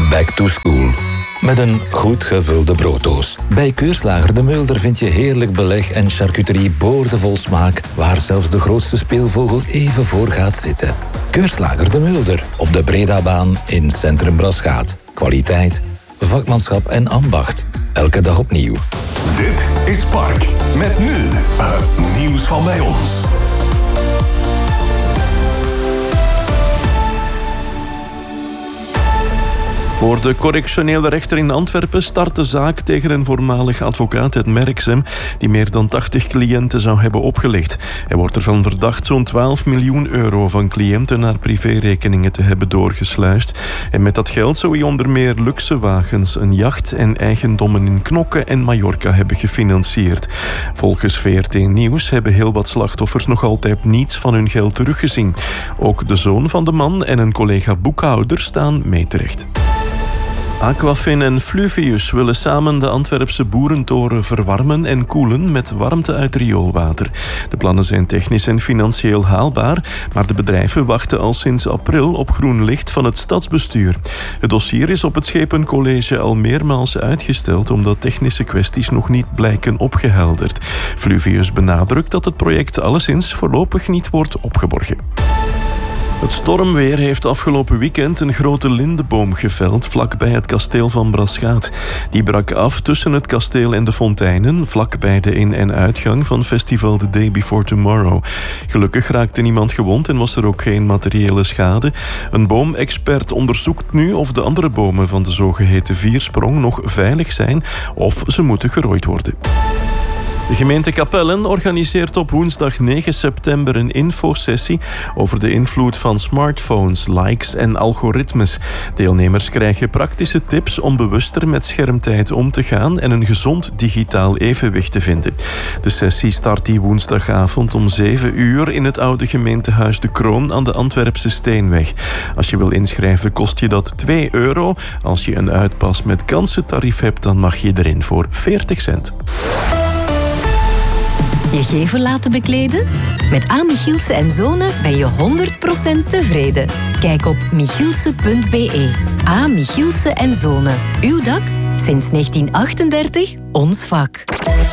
Back to school. Met een goed gevulde brooddoos. Bij Keurslager de Mulder vind je heerlijk beleg en charcuterie boordevol smaak, waar zelfs de grootste speelvogel even voor gaat zitten. Keurslager de Mulder, op de Bredabaan in Centrum Braschaat. Kwaliteit, vakmanschap en ambacht. Elke dag opnieuw. Dit is Park. Met nu het nieuws van bij ons. Voor de correctionele rechter in Antwerpen start de zaak tegen een voormalig advocaat uit Merksem die meer dan 80 cliënten zou hebben opgelicht. Hij wordt ervan verdacht zo'n 12 miljoen euro van cliënten naar privérekeningen te hebben doorgesluist. En met dat geld zou hij onder meer luxe wagens, een jacht en eigendommen in Knokke en Mallorca hebben gefinancierd. Volgens VRT Nieuws hebben heel wat slachtoffers nog altijd niets van hun geld teruggezien. Ook de zoon van de man en een collega boekhouder staan mee terecht. Aquafin en Fluvius willen samen de Antwerpse boerentoren verwarmen en koelen met warmte uit rioolwater. De plannen zijn technisch en financieel haalbaar, maar de bedrijven wachten al sinds april op groen licht van het stadsbestuur. Het dossier is op het Schepencollege al meermaals uitgesteld omdat technische kwesties nog niet blijken opgehelderd. Fluvius benadrukt dat het project alleszins voorlopig niet wordt opgeborgen. Het stormweer heeft afgelopen weekend een grote lindeboom geveld vlakbij het kasteel van Braschaat. Die brak af tussen het kasteel en de fonteinen, vlakbij de in- en uitgang van festival The Day Before Tomorrow. Gelukkig raakte niemand gewond en was er ook geen materiële schade. Een boomexpert onderzoekt nu of de andere bomen van de zogeheten viersprong nog veilig zijn of ze moeten gerooid worden. De gemeente Capellen organiseert op woensdag 9 september een infosessie over de invloed van smartphones, likes en algoritmes. Deelnemers krijgen praktische tips om bewuster met schermtijd om te gaan en een gezond digitaal evenwicht te vinden. De sessie start die woensdagavond om 7 uur in het oude gemeentehuis De Kroon aan de Antwerpse Steenweg. Als je wil inschrijven kost je dat €2. Als je een uitpas met kansentarief hebt, dan mag je erin voor 40 cent. Je gevel laten bekleden? Met A. Michielsen en Zonen ben je 100% tevreden. Kijk op michielsen.be. A. Michielsen en Zonen. Uw dak? Sinds 1938 ons vak.